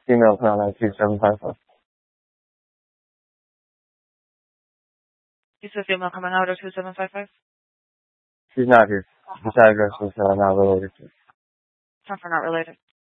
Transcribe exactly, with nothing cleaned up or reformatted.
Female is not at two seven five five. You said female coming out of two seven five five? She's not here. This address is uh, not related to. Time for not related.